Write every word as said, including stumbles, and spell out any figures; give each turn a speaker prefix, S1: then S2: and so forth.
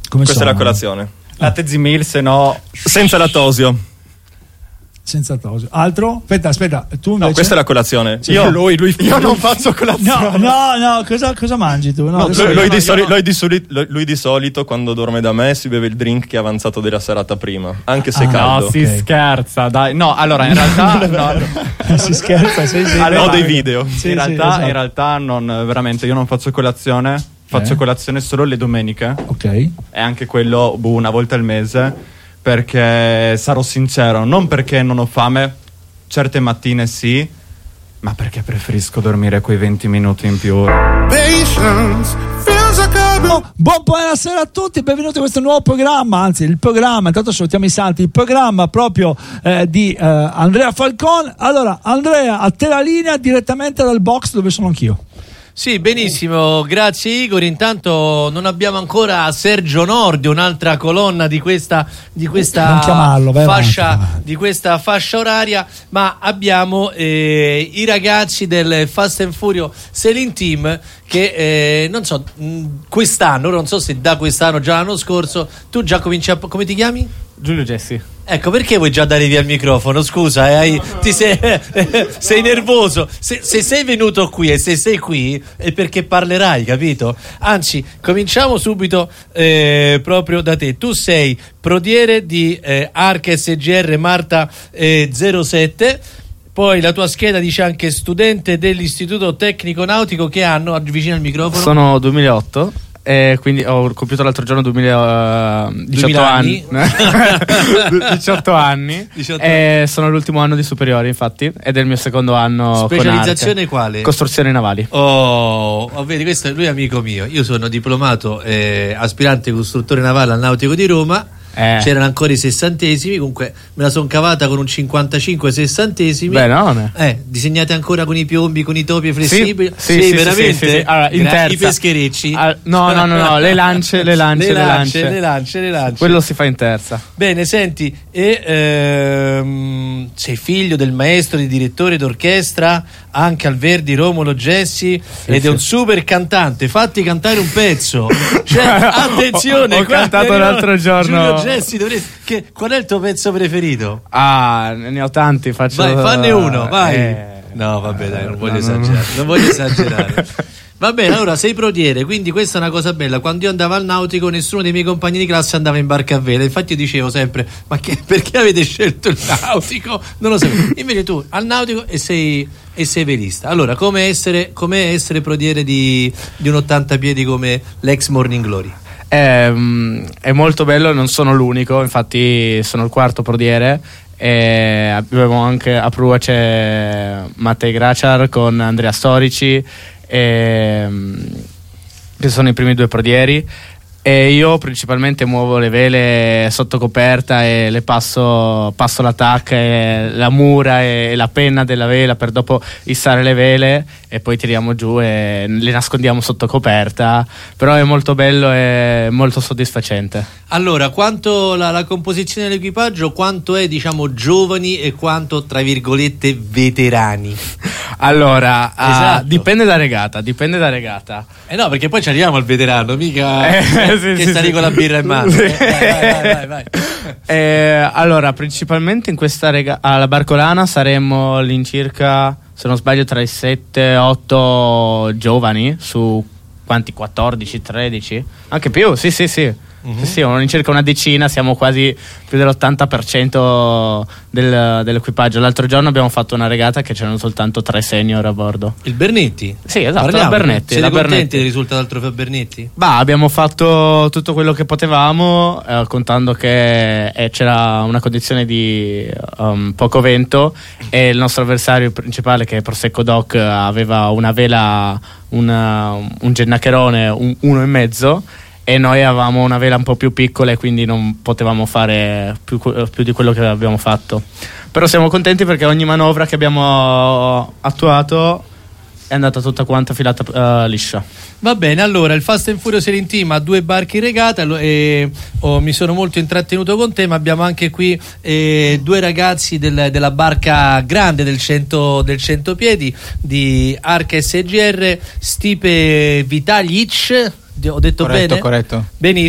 S1: Come
S2: Questa
S1: sono?
S2: è la colazione.
S3: Latte Zimil, se no
S2: Senza lattosio.
S1: Senza tosio. Altro? Aspetta, aspetta, tu invece?
S2: No, questa è la colazione.
S1: Sì,
S2: io,
S3: lui, lui, io non faccio colazione.
S1: No, no, no, cosa, cosa mangi tu? No,
S2: No,
S1: adesso-
S2: lui, lui
S3: no,
S2: di soli-
S3: no.
S2: lui di soli- lui- lui di solito quando dorme da me si beve il drink che è avanzato della serata prima, anche se è
S1: Ah,
S2: caldo.
S3: No, si
S1: Ok.
S3: scherza, dai. No, allora in realtà no.
S1: si scherza, sì, sì.
S3: Allora,
S2: Ho dei video.
S1: Sì, sì,
S3: in realtà,
S1: esatto.
S3: in realtà non veramente io non faccio colazione, faccio
S1: Eh.
S3: colazione solo le domeniche
S1: Ok.
S3: e anche quello boh, una volta al mese, perché sarò sincero, non perché non ho fame, certe mattine sì, ma perché preferisco dormire quei venti minuti in più.
S4: Patience feels like I've been.
S1: Oh, buon buonasera a tutti, benvenuti a questo nuovo programma, anzi il programma, intanto salutiamo i santi, il programma proprio eh, di eh, Andrea Falcon. Allora Andrea, a te la linea direttamente dal box dove sono anch'io.
S5: Sì, benissimo, grazie Igor. Intanto non abbiamo ancora Sergio Nordi, un'altra colonna di questa, di questa
S1: Non chiamarlo, vai
S5: fascia
S1: avanti, vai.
S5: di questa fascia oraria, ma abbiamo eh, i ragazzi del Fast and Furious Sailing Team che eh, non so, mh, quest'anno, non so se da quest'anno già l'anno scorso, tu già cominci a... come ti chiami?
S3: Giulio Gessi.
S5: Ecco, perché vuoi già dare via il microfono? Scusa, eh, hai- ti sei, sei nervoso. Se, se sei venuto qui e se sei qui è perché parlerai, capito? Anzi, cominciamo subito eh, proprio da te. Tu sei prodiere di eh, Arca S G R Marta eh, zero sette. Poi la tua scheda dice anche studente dell'Istituto Tecnico Nautico. Che anno? Avvicina il microfono.
S6: Sono duemilaotto e quindi ho compiuto l'altro giorno duemila, diciotto
S5: duemila
S6: anni. diciotto anni.
S5: diciotto
S6: E sono l'ultimo anno di superiori, infatti, ed è il mio secondo anno.
S5: Specializzazione
S6: con Arca.
S5: quale?
S6: Costruzioni navali.
S5: Oh, oh, vedi, questo è lui è amico mio. Io sono diplomato eh, aspirante costruttore navale al Nautico di Roma.
S6: Eh.
S5: C'erano ancora i sessantesimi. Comunque me la son cavata con un cinquantacinque sessantesimi.
S6: Beh, no?
S5: Eh, disegnate ancora con i piombi, con i topi flessibili.
S6: Sì, sì, sì,
S5: veramente.
S6: sì, sì, sì. Allora, in
S5: Gra-
S6: terza.
S5: I pescherecci.
S6: Ah, no, no, no, no, le lance, le lance,
S5: le
S6: le
S5: lance,
S6: lance.
S5: le lance, le lance.
S6: Quello si fa in terza.
S5: Bene, senti, e, ehm, sei figlio del maestro di direttore d'orchestra anche al Verdi Romolo Gessi ed
S6: sì.
S5: è un super cantante. Fatti cantare un pezzo. Cioè, attenzione,
S6: Ho- ho
S5: qua-
S6: cantato l'altro giorno.
S5: Giulio Gessi, dovresti- che- qual è il tuo pezzo preferito?
S6: Ah, ne ho tanti, faccio.
S5: Vai, fanne uno, vai.
S6: Eh,
S5: No, vabbè, dai, non voglio
S6: no, no, no.
S5: esagerare. Non voglio esagerare. Va bene, allora sei prodiere, quindi questa è una cosa bella. Quando io andavo al nautico, nessuno dei miei compagni di classe andava in barca a vela. Infatti io dicevo sempre: ma che, perché avete scelto il nautico? Non lo sapevo. Invece tu al nautico e sei, e sei velista. Allora, come essere, come essere prodiere di, di un ottanta piedi come l'ex Morning Glory?
S6: È, mm, è molto bello, non sono l'unico, infatti sono il quarto prodiere. E abbiamo anche a prua c'è Mattei Graciar con Andrea Storici, e, mm, che sono i primi due prodieri, e io principalmente muovo le vele sotto coperta e le passo, passo la tacca e la mura e la penna della vela per dopo issare le vele e poi tiriamo giù e le nascondiamo sotto coperta, però è molto bello e molto soddisfacente.
S5: Allora, quanto la, la composizione dell'equipaggio, quanto è diciamo giovani e quanto tra virgolette veterani?
S6: Allora, ah,
S5: Esatto.
S6: dipende da regata, dipende da regata.
S5: Eh no, perché poi ci arriviamo al veterano, mica
S6: Eh, sì,
S5: che
S6: sì,
S5: sta lì
S6: sì.
S5: con la birra in mano.
S6: Sì.
S5: Eh, vai, vai, vai, vai.
S6: Eh, allora, principalmente in questa rega- alla Barcolana saremmo all'incirca, se non sbaglio, tra i sette otto giovani su quanti? quattordici, tredici? Anche più, sì, sì, sì. Sì, sì, all'incirca una decina, siamo quasi più dell'ottanta per cento del, dell'equipaggio. L'altro giorno abbiamo fatto una regata che c'erano soltanto tre senior a bordo.
S5: Il Bernetti?
S6: Sì, esatto,
S5: Parliamo.
S6: la Bernetti.
S5: Siete
S6: la
S5: contenti
S6: Bernetti.
S5: del risultato del trofeo Bernetti?
S6: Bah, abbiamo fatto tutto quello che potevamo, eh, contando che eh, c'era una condizione di um, poco vento e il nostro avversario principale, che è Prosecco Doc, aveva una vela, una, un gennacherone, un, uno e mezzo, e noi avevamo una vela un po' più piccola e quindi non potevamo fare più, più di quello che abbiamo fatto. Però siamo contenti perché ogni manovra che abbiamo attuato è andata tutta quanta filata uh, liscia.
S5: Va bene, allora il Fast and Furious Sailing Team ha due barche in regata e oh, mi sono molto intrattenuto con te, ma abbiamo anche qui eh, due ragazzi del, della barca grande del cento, del cento piedi di Arca S G R, Stipe Vitalic. Ho detto
S7: Corretto,
S5: bene?
S7: corretto.
S5: Benissimo.